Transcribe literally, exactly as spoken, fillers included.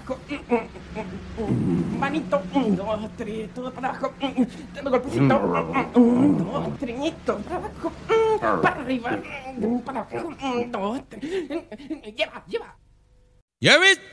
abajo. Manito, un, dos, tres, todo para abajo. Dando golpecito. Un, dos, tres, todo para abajo. Para arriba, para abajo. Un, dos, tres. Lleva, lleva. Ya ves,